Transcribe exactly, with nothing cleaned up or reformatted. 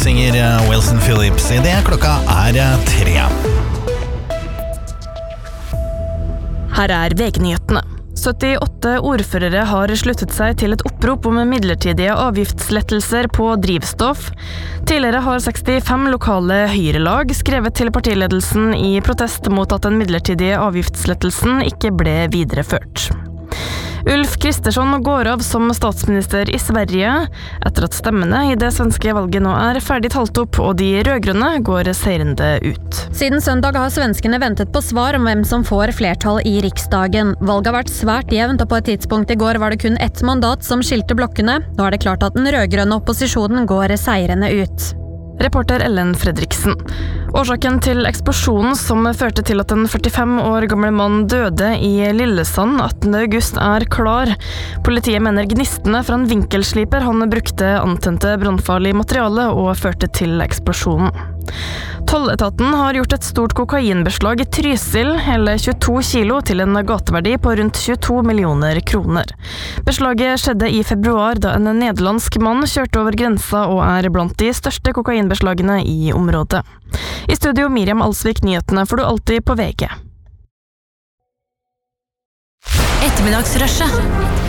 synger Wilson Phillips. I det klokka er tre. Her er V G-nyhetene. syttiåtte ordførere har sluttet seg til et opprop om midlertidige avgiftslettelser på drivstoff. Tidligere har sekstifem lokale høyrelag skrevet til partiledelsen i protest mot at den midlertidige avgiftslettelsen ikke ble videreført. Ulf Kristersson går av som statsminister i Sverige, etter at stemmene i det svenske valget nå er ferdig talt opp, og de rødgrønne går seirende ut. Siden søndag har svenskene ventet på svar om hvem som får flertall i riksdagen. Valget har vært svært jevnt, og på et tidspunkt i går var det kun ett mandat som skilte blokkene. Nå er det klart at den rødgrønne opposisjonen går seirende ut. Reporter Ellen Fredriksen. Årsaken til eksplosjonen som førte til at en førtifem år gammel mann døde i Lillesand attende august er klar. Politiet mener gnistene fra en vinkelsliper han brukte antente brannfarlig materiale og førte til eksplosjonen. Tolletaten har gjort et stort kokainbeslag i Trysil, hele tjueto kilo til en gateverdi på rundt tjueto millioner kroner. Beslaget skjedde i februar da en nederlandsk mann kjørte over grensa og er blant de største kokainbeslagene i området. I studio Miriam Alsvik, nyhetene får du alltid på V G. Ettermiddagsrushet.